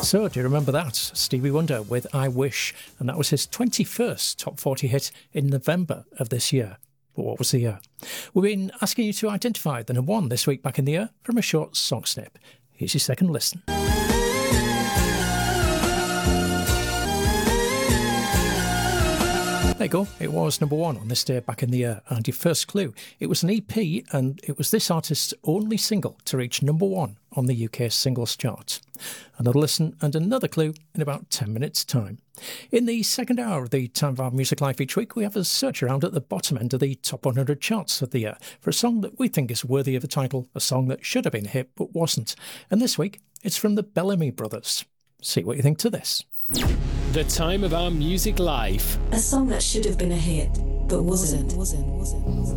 So, do you remember that? Stevie Wonder with I Wish, and that was his 21st Top 40 hit in November of this year. But what was the year? We've been asking you to identify the number one this week back in the year from a short song snip. Here's your second listen. There you go, it was number one on this day back in the year. And your first clue, it was an EP and it was this artist's only single to reach number one on the UK singles chart. Another listen and another clue in about 10 minutes' time. In the second hour of the Time of Our Music Life each week, we have a search around at the bottom end of the top 100 charts of the year for a song that we think is worthy of a title, a song that should have been a hit but wasn't. And this week, it's from the Bellamy Brothers. See what you think to this. The Time of Our Music Life. A song that should have been a hit, but wasn't.